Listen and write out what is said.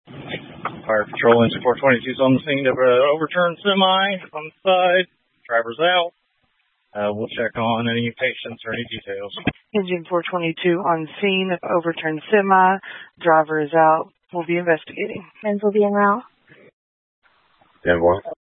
Fire Patrol Engine 422 is on the scene of an overturned semi on the side. Driver's out. We'll check on any patients or any details. Engine 422 on scene of overturned semi. Driver is out. We'll be investigating. Friends will be en route. 10-1.